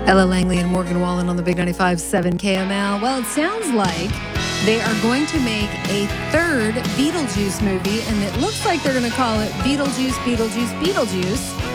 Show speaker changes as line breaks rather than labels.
Ella Langley and Morgan Wallen on the Big 95.7 KML. Well, it sounds like they are going to make a third Beetlejuice movie, and it looks like they're going to call it Beetlejuice, Beetlejuice, Beetlejuice.